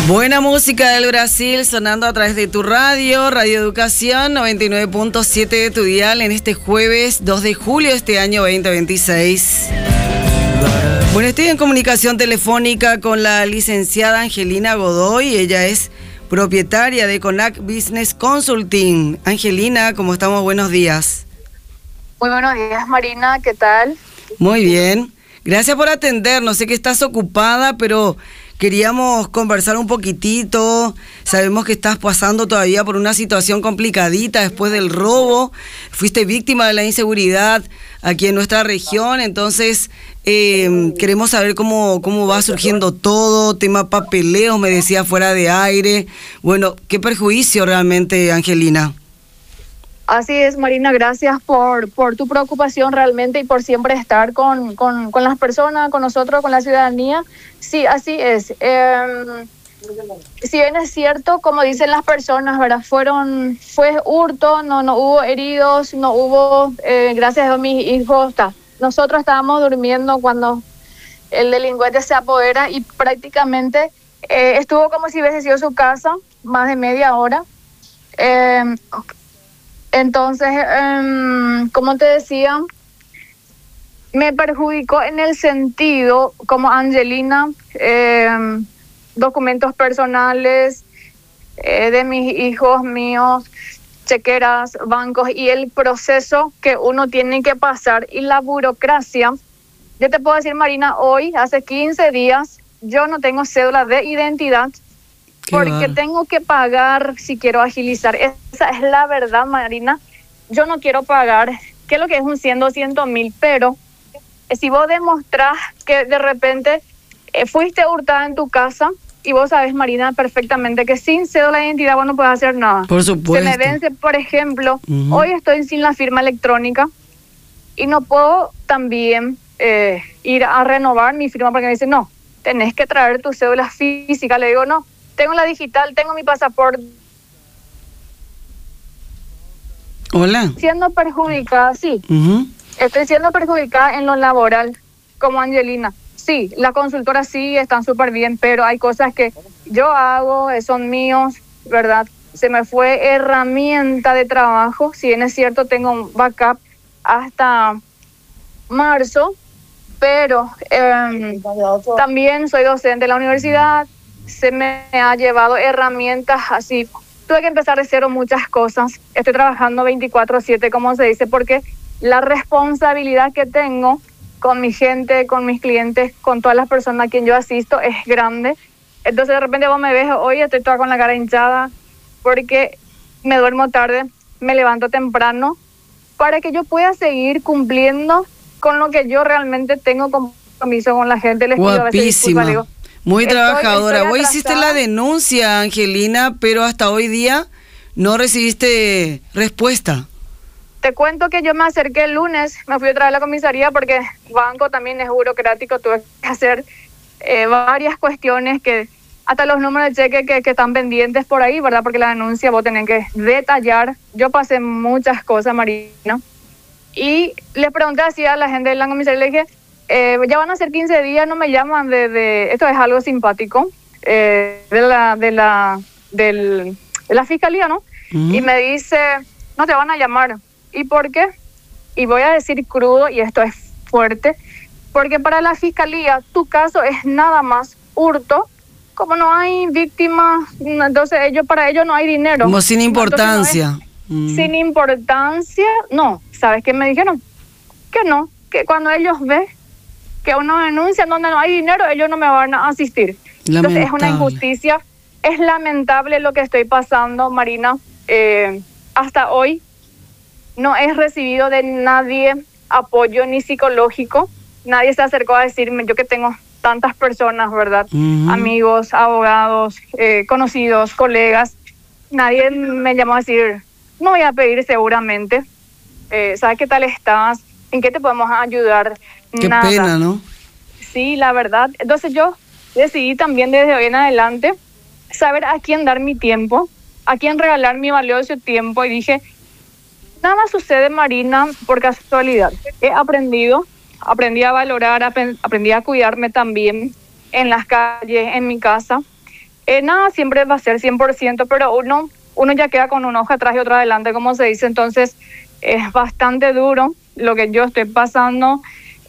Buena música del Brasil sonando a través de tu radio, Radio Educación 99.7 de tu dial en este jueves 2 de julio de este año 2026. Bueno, estoy en comunicación telefónica con la licenciada Angelina Godoy. Ella es propietaria de CONAC Business Consulting. Angelina, ¿cómo estamos? Buenos días. Muy buenos días, Marina, ¿qué tal? Muy bien. Gracias por atendernos. Sé que estás ocupada, pero queríamos conversar un poquitito. Sabemos que estás pasando todavía por una situación complicadita después del robo. Fuiste víctima de la inseguridad aquí en nuestra región. Entonces, queremos saber cómo va surgiendo todo. Tema papeleo, me decía fuera de aire. Bueno, qué perjuicio realmente, Angelina. Así es, Marina, gracias por tu preocupación realmente y por siempre estar con las personas, con nosotros, con la ciudadanía. Sí, así es. Si bien es cierto, como dicen las personas, ¿verdad? Fue hurto, no hubo heridos, no hubo, gracias a mis hijos, nosotros estábamos durmiendo cuando el delincuente se apodera y prácticamente estuvo como si hubiese sido su casa, más de media hora. Entonces, como te decía, me perjudicó en el sentido, como Angelina, documentos personales de mis hijos míos, chequeras, bancos y el proceso que uno tiene que pasar y la burocracia. Yo te puedo decir, Marina, hoy, hace 15 días, yo no tengo cédula de identidad. Porque tengo que pagar si quiero agilizar. Esa es la verdad, Marina. Yo no quiero pagar, ¿qué es lo que es un 100, 200 mil? Pero si vos demostrás que de repente fuiste hurtada en tu casa, y vos sabés, Marina, perfectamente que sin cédula de identidad vos no podés hacer nada. Por supuesto. Se me vence, por ejemplo, hoy estoy sin la firma electrónica y no puedo también ir a renovar mi firma porque me dicen, no, tenés que traer tu cédula física. Le digo, no. Tengo la digital, tengo mi pasaporte. Hola. Siendo perjudicada, sí. Estoy siendo perjudicada en lo laboral, como Angelina. Sí, las consultoras sí están súper bien, pero hay cosas que yo hago, son míos, ¿verdad? Se me fue herramienta de trabajo. Si bien es cierto, tengo un backup hasta marzo, pero también soy docente de la universidad. Se me ha llevado herramientas así. Tuve que empezar de cero muchas cosas. Estoy trabajando 24/7, como se dice, porque la responsabilidad que tengo con mi gente, con mis clientes, con todas las personas a quien yo asisto es grande. Entonces de repente vos me ves, hoy estoy toda con la cara hinchada porque me duermo tarde, me levanto temprano para que yo pueda seguir cumpliendo con lo que yo realmente tengo compromiso con la gente. Les pido a veces disculpas, digo, muy trabajadora. Vos hiciste la denuncia, Angelina, pero hasta hoy día no recibiste respuesta. Te cuento que yo me acerqué el lunes, me fui otra vez a la comisaría porque banco también es burocrático, tuve que hacer varias cuestiones que hasta los números de cheque que están pendientes por ahí, ¿verdad? Porque la denuncia vos tenés que detallar. Yo pasé muchas cosas, Marina, y les pregunté así a la gente de la comisaría, le dije, ya van a ser 15 días, no me llaman esto es algo simpático, de la fiscalía, ¿no? Y me dice, no te van a llamar. ¿Y por qué? Y voy a decir crudo, y esto es fuerte, porque para la fiscalía tu caso es nada más hurto, como no hay víctimas, entonces para ellos no hay dinero. Como sin importancia. Sin importancia, no. ¿Sabes qué me dijeron? Que no, que cuando ellos ven que uno denuncia donde no hay dinero, ellos no me van a asistir. Lamentable. Entonces es una injusticia, es lamentable lo que estoy pasando, Marina. Hasta hoy no he recibido de nadie apoyo ni psicológico. Nadie se acercó a decirme, yo que tengo tantas personas, ¿verdad? Amigos, abogados, conocidos, colegas. Nadie me llamó a decir, no voy a pedir seguramente. ¿Sabes qué tal estás? ¿En qué te podemos ayudar? Qué Nada. Pena, ¿no? Sí, la verdad. Entonces yo decidí también desde hoy en adelante saber a quién dar mi tiempo, a quién regalar mi valioso tiempo, y dije, nada sucede, Marina, por casualidad. Aprendí a valorar, aprendí a cuidarme también en las calles, en mi casa, nada siempre va a ser 100%, pero uno ya queda con una hoja atrás y otra adelante, como se dice. Entonces es bastante duro lo que yo estoy pasando.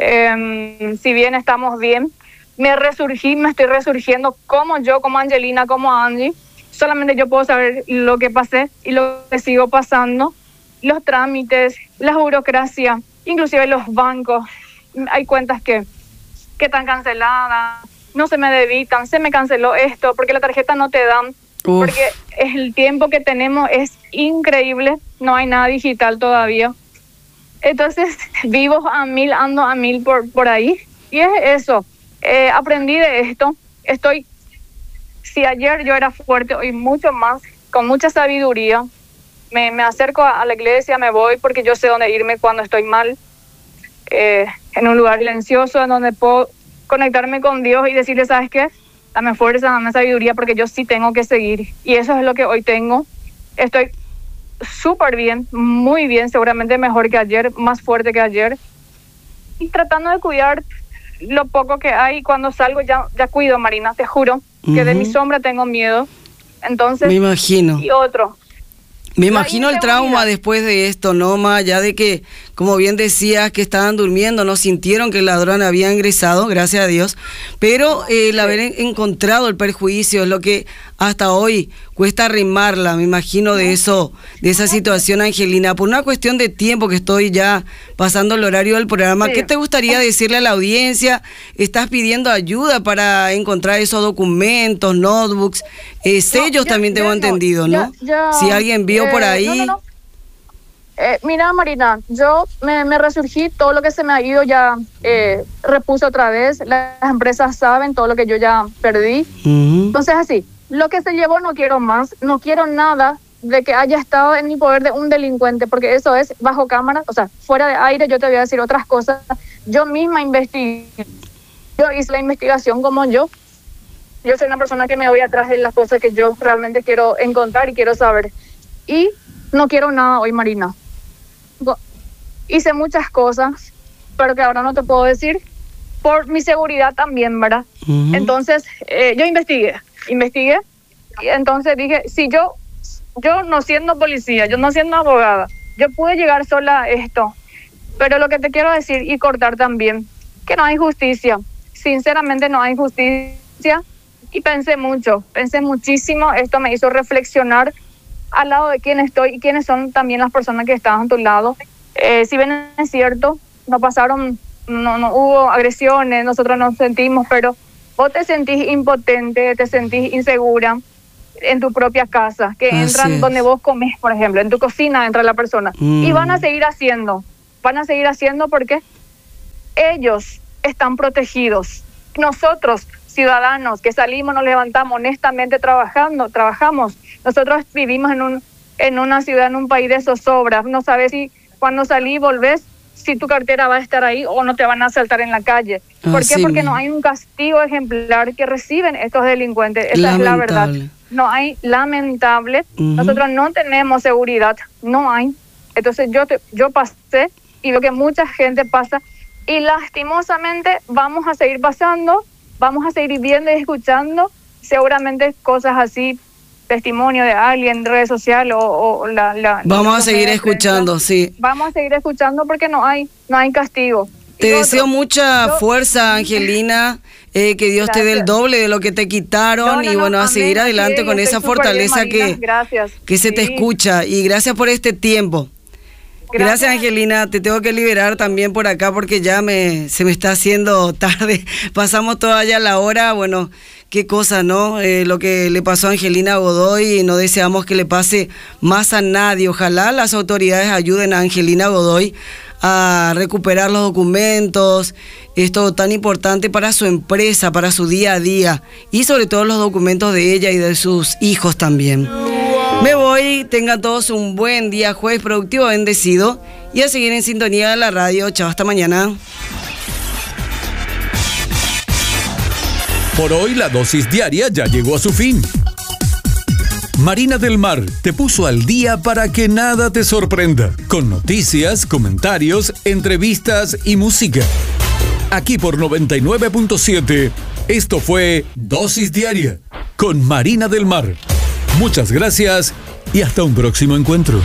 Si bien estamos bien, me estoy resurgiendo como yo, como Angelina, como Angie. Solamente yo puedo saber lo que pasé y lo que sigo pasando, los trámites, la burocracia, inclusive los bancos. Hay cuentas que están canceladas, no se me debitan, se me canceló esto, porque la tarjeta no te dan, porque el tiempo que tenemos es increíble, no hay nada digital todavía. Entonces vivo a mil, ando a mil por ahí, y es eso. Aprendí de esto, si ayer yo era fuerte, hoy mucho más, con mucha sabiduría. Me acerco a la iglesia, me voy porque yo sé dónde irme cuando estoy mal, en un lugar silencioso en donde puedo conectarme con Dios y decirle, ¿sabes qué? Dame fuerza, dame sabiduría, porque yo sí tengo que seguir. Y eso es lo que hoy tengo. Estoy súper bien, muy bien, seguramente mejor que ayer, más fuerte que ayer. Y tratando de cuidar lo poco que hay. Cuando salgo ya cuido, Marina, te juro que de mi sombra tengo miedo. Entonces, me imagino. Y otro. Me imagino el trauma después de esto, ¿no? Más allá de que, como bien decías, que estaban durmiendo, no sintieron que el ladrón había ingresado, gracias a Dios, pero el haber encontrado el perjuicio es lo que hasta hoy cuesta arrimarla, me imagino de esa situación, Angelina. Por una cuestión de tiempo que estoy ya pasando el horario del programa, ¿qué te gustaría decirle a la audiencia? ¿Estás pidiendo ayuda para encontrar esos documentos, notebooks, sellos también tengo entendido, ¿no? Si alguien vio por ahí. Mira, Marina, yo me resurgí, todo lo que se me ha ido ya repuse otra vez. Las empresas saben todo lo que yo ya perdí. Entonces así, lo que se llevó no quiero más, no quiero nada de que haya estado en mi poder de un delincuente, porque eso es bajo cámara, o sea, fuera de aire. Yo te voy a decir otras cosas. Yo misma investigué, yo hice la investigación como yo soy una persona que me voy atrás de las cosas que yo realmente quiero encontrar y quiero saber. Y no quiero nada hoy, Marina. Hice muchas cosas, pero que ahora no te puedo decir, por mi seguridad también, ¿verdad? Entonces, yo investigué, y entonces dije, si yo no siendo policía, yo no siendo abogada, yo pude llegar sola a esto, pero lo que te quiero decir y cortar también, que no hay justicia, sinceramente no hay justicia, y pensé muchísimo, esto me hizo reflexionar al lado de quién estoy y quiénes son también las personas que estaban a tu lado. Si bien es cierto, no hubo agresiones, nosotros nos sentimos, pero vos te sentís impotente, te sentís insegura en tu propia casa, que entran donde vos comés, por ejemplo, en tu cocina entra la persona, y van a seguir haciendo porque ellos están protegidos. Nosotros, ciudadanos que salimos, nos levantamos honestamente trabajamos, nosotros vivimos en una ciudad, en un país de zozobra. No sabes si cuando salís volvés, si tu cartera va a estar ahí o no te van a asaltar en la calle. ¿Por qué? Porque no hay un castigo ejemplar que reciben estos delincuentes. Esa es la verdad. No hay, lamentable. Nosotros no tenemos seguridad, no hay. Entonces yo pasé y veo que mucha gente pasa, y lastimosamente vamos a seguir pasando, vamos a seguir viendo y escuchando seguramente cosas así, testimonio de alguien, redes sociales vamos a seguir escuchando, sí. Vamos a seguir escuchando porque no hay castigo. Te deseo mucha fuerza, Angelina, que Dios te dé el doble de lo que te quitaron, y bueno, a seguir adelante con esa fortaleza bien, que se te escucha, y gracias por este tiempo. Gracias, Angelina. Te tengo que liberar también por acá porque ya se me está haciendo tarde. Pasamos toda ya la hora. Bueno, qué cosa, ¿no? Lo que le pasó a Angelina Godoy, y no deseamos que le pase más a nadie. Ojalá las autoridades ayuden a Angelina Godoy a recuperar los documentos, esto tan importante para su empresa, para su día a día, y sobre todo los documentos de ella y de sus hijos también. Me voy, tengan todos un buen día, jueves productivo, bendecido, y a seguir en sintonía de la radio. Chao, hasta mañana. Por hoy la dosis diaria ya llegó a su fin. Marina del Mar te puso al día para que nada te sorprenda, con noticias, comentarios, entrevistas y música. Aquí por 99.7, esto fue Dosis Diaria. con Marina del Mar. Muchas gracias y hasta un próximo encuentro.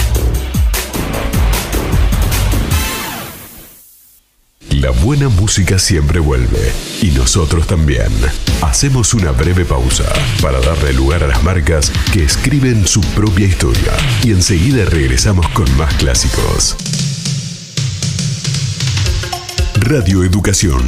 La buena música siempre vuelve, y nosotros también. Hacemos una breve pausa para darle lugar a las marcas que escriben su propia historia, y enseguida regresamos con más clásicos. Radio Educación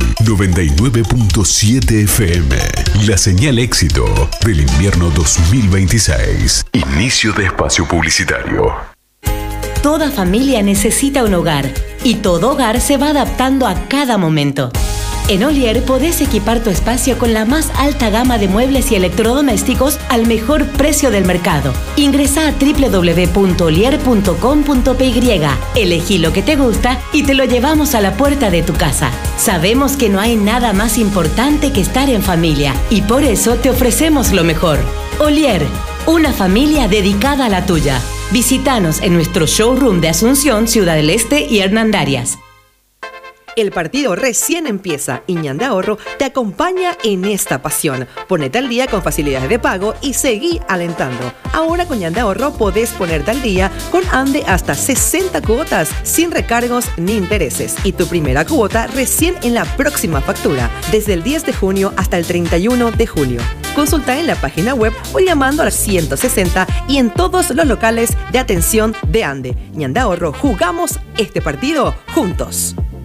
99.7 FM. La señal éxito del invierno 2026. Inicio de espacio publicitario. Toda familia necesita un hogar y todo hogar se va adaptando a cada momento. En Olier podés equipar tu espacio con la más alta gama de muebles y electrodomésticos al mejor precio del mercado. Ingresá a www.olier.com.py, elegí lo que te gusta y te lo llevamos a la puerta de tu casa. Sabemos que no hay nada más importante que estar en familia y por eso te ofrecemos lo mejor. Olier, una familia dedicada a la tuya. Visítanos en nuestro showroom de Asunción, Ciudad del Este y Hernandarias. El partido recién empieza y Ñandé Ahorro te acompaña en esta pasión. Ponete al día con facilidades de pago y seguí alentando. Ahora con Ñandé Ahorro podés ponerte al día con Ande hasta 60 cuotas sin recargos ni intereses. Y tu primera cuota recién en la próxima factura, desde el 10 de junio hasta el 31 de julio. Consulta en la página web o llamando al 160 y en todos los locales de atención de Ande. Ñandé Ahorro, jugamos este partido juntos.